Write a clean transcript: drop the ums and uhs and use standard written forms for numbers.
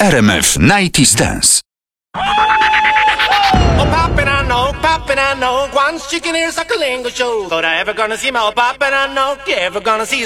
RMF 90s Dance. Oh, poppin', I know, one chicken ears like a lingo show. But I ever gonna see my poppin', I know, you ever gonna see